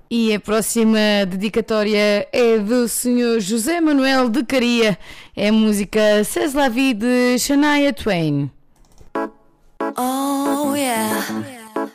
E a próxima dedicatória é do Sr. José Manuel de Caria. É a música C'est la vie de Shania Twain. Oh yeah.